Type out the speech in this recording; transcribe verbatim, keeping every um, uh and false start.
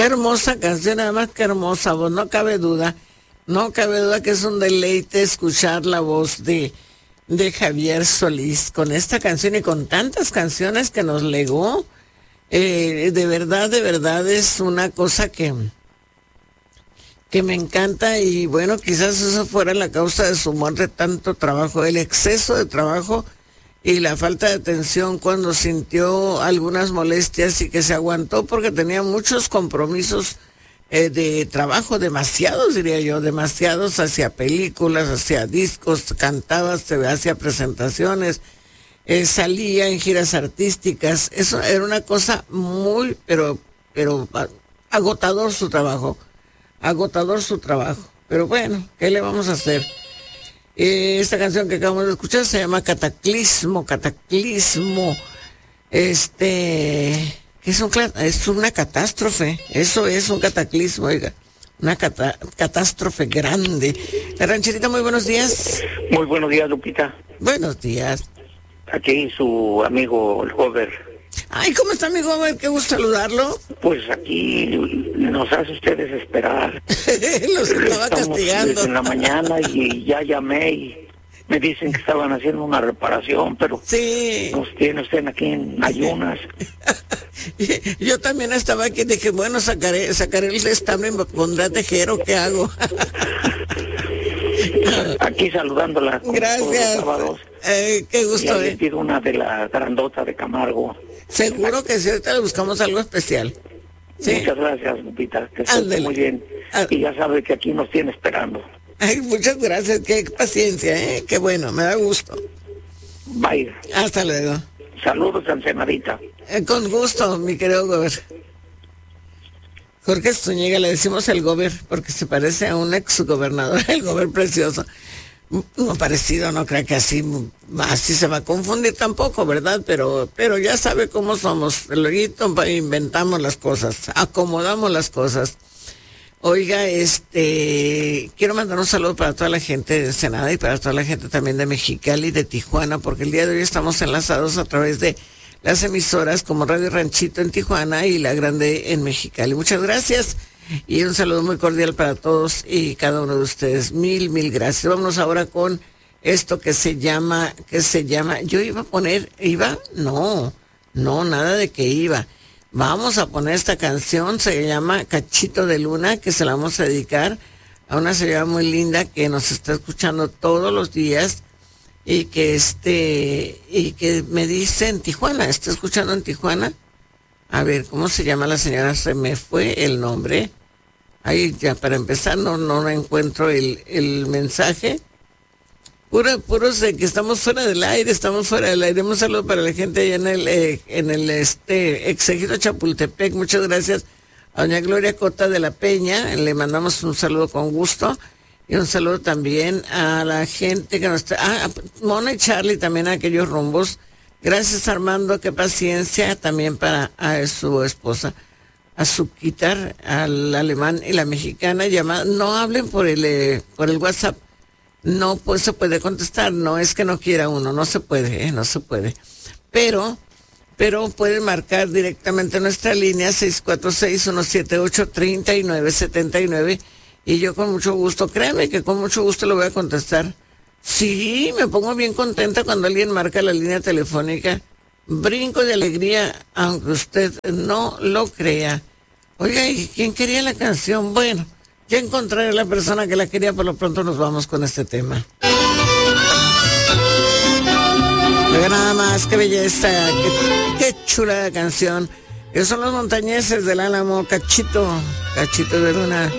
hermosa canción, además qué hermosa voz, no cabe duda, no cabe duda que es un deleite escuchar la voz de, de Javier Solís con esta canción y con tantas canciones que nos legó. Eh, de verdad, de verdad es una cosa que, que me encanta y bueno, quizás eso fuera la causa de su muerte, tanto trabajo, el exceso de trabajo y la falta de atención cuando sintió algunas molestias y que se aguantó porque tenía muchos compromisos eh, de trabajo, demasiados diría yo, demasiados, hacia películas, hacia discos, cantaba, se hacía presentaciones, eh, salía en giras artísticas. Eso era una cosa muy, pero, pero agotador su trabajo, agotador su trabajo. Pero bueno, ¿qué le vamos a hacer? Eh, esta canción que acabamos de escuchar se llama Cataclismo, Cataclismo, este, que es, un, es una catástrofe, eso es un cataclismo, oiga, una cata, catástrofe grande. La Rancherita, muy buenos días. Muy buenos días, Lupita. Buenos días. Aquí su amigo, el Gober. Ay, ¿cómo está mi Gober? Qué gusto saludarlo. Pues aquí nos hace usted desesperar. Los estaba Estamos castigando. desde la mañana y ya llamé y me dicen que estaban haciendo una reparación, pero sí, nos tiene usted aquí en ayunas. Yo también estaba aquí y dije, bueno, sacaré, sacaré el establo y me pondré a tejer, ¿o qué hago? Aquí saludándola. Gracias. Eh, qué gusto. Le pido una de la grandota de Camargo. Seguro que sí, ahorita le buscamos algo especial. ¿Sí? Muchas gracias, Lupita, que esté muy bien. Ah. Y ya sabe que aquí nos tiene esperando. Ay, muchas gracias, qué paciencia, ¿eh? Qué bueno, me da gusto. Bye. Hasta luego. Saludos, Ensenadita. Eh, con gusto, mi querido Gober. Jorge Zúñiga, le decimos el Gober porque se parece a un ex gobernador, el Gober precioso. No parecido, no creo que así, así se va a confundir tampoco, ¿verdad? Pero, pero ya sabe cómo somos. Luego inventamos las cosas, acomodamos las cosas. Oiga, este, quiero mandar un saludo para toda la gente de Ensenada y para toda la gente también de Mexicali y de Tijuana, porque el día de hoy estamos enlazados a través de las emisoras como Radio Ranchito en Tijuana y La Grande en Mexicali. Muchas gracias. Y un saludo muy cordial para todos y cada uno de ustedes. Mil, mil gracias. Vámonos ahora con esto que se llama, que se llama, yo iba a poner, ¿iba? No, no, nada de que iba. Vamos a poner esta canción, se llama Cachito de Luna, que se la vamos a dedicar a una señora muy linda que nos está escuchando todos los días y que este, y que me dice en Tijuana, ¿está escuchando en Tijuana? A ver, ¿cómo se llama la señora? Se me fue el nombre. Ahí ya para empezar no no encuentro el, el mensaje. Puro, puros de que estamos fuera del aire, estamos fuera del aire. Un saludo para la gente allá en el, eh, en el este, Exegido Chapultepec. Muchas gracias a doña Gloria Cota de la Peña. Le mandamos un saludo con gusto. Y un saludo también a la gente que nos está... Ah, Mona y Charlie también a aquellos rumbos. Gracias, Armando, qué paciencia, también para a su esposa, a su quitar, al alemán y la mexicana llamada. No hablen por el eh, por el WhatsApp, no pues se puede contestar, no es que no quiera uno, no se puede, eh, no se puede. Pero, pero pueden marcar directamente nuestra línea seis cuatro seis, uno siete ocho, tres nueve siete nueve y yo con mucho gusto, créanme que con mucho gusto le voy a contestar. Sí, me pongo bien contenta cuando alguien marca la línea telefónica. Brinco de alegría, aunque usted no lo crea. Oiga, ¿y quién quería la canción? Bueno, ya encontraré a la persona que la quería, por lo pronto nos vamos con este tema. Oiga, nada más, qué belleza, qué, qué chula la canción. Esos son los montañeses del Álamo, Cachito, Cachito de Luna.